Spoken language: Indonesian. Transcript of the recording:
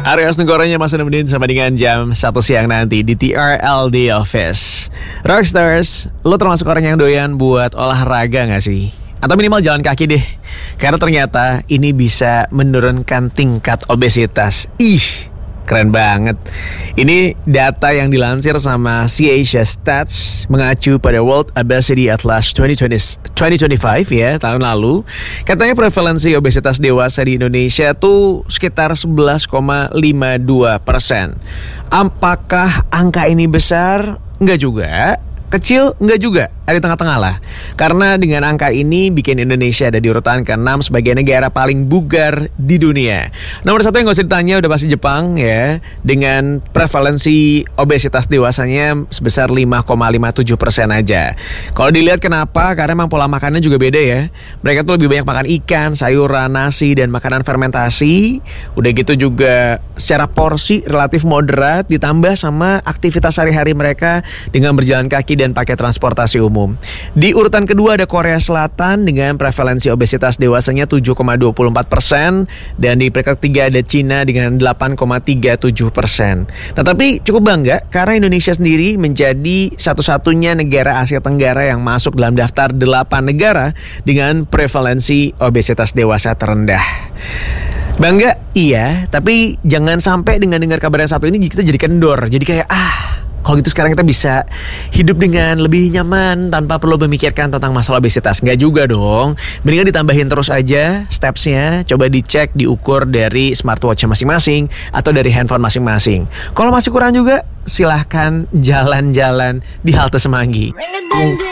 Arya Asnugoranya masih nemenin sama dengan jam 1 siang nanti di TRLD Office. Rockstars, lo termasuk orang yang doyan buat olahraga gak sih? Atau minimal jalan kaki deh. Karena ternyata ini bisa menurunkan tingkat obesitas. Keren banget. Ini data yang dilansir sama Asia Stats mengacu pada World Obesity Atlas 2025 ya, tahun lalu. Katanya prevalensi obesitas dewasa di Indonesia tuh sekitar 11,52%. Apakah angka ini besar? Enggak juga. Kecil enggak juga, ada di tengah-tengah lah. Karena dengan angka ini bikin Indonesia ada di urutan ke-6 sebagai negara paling bugar di dunia. Nomor 1 yang gak usah ditanya udah pasti Jepang ya, dengan prevalensi obesitas dewasanya sebesar 5,57% aja. Kalau dilihat kenapa? Karena emang pola makannya juga beda ya. Mereka tuh lebih banyak makan ikan, sayuran, nasi, dan makanan fermentasi. Udah gitu juga secara porsi relatif moderat, ditambah sama aktivitas sehari-hari mereka dengan berjalan kaki dan pakai transportasi umum. Di urutan kedua ada Korea Selatan dengan prevalensi obesitas dewasanya 7,24%, dan di peringkat ketiga ada Cina dengan 8,37%. Nah, tapi cukup bangga karena Indonesia sendiri menjadi satu-satunya negara Asia Tenggara yang masuk dalam daftar 8 negara dengan prevalensi obesitas dewasa terendah. Bangga, iya, tapi jangan sampai dengan dengar kabar yang satu ini kita jadi kendor. Jadi kayak kalau gitu sekarang kita bisa hidup dengan lebih nyaman tanpa perlu memikirkan tentang masalah obesitas. Nggak juga dong. Mendingan ditambahin terus aja stepsnya. Coba dicek, diukur dari smartwatch masing-masing atau dari handphone masing-masing. Kalau masih kurang juga, silahkan jalan-jalan di halte Semanggi.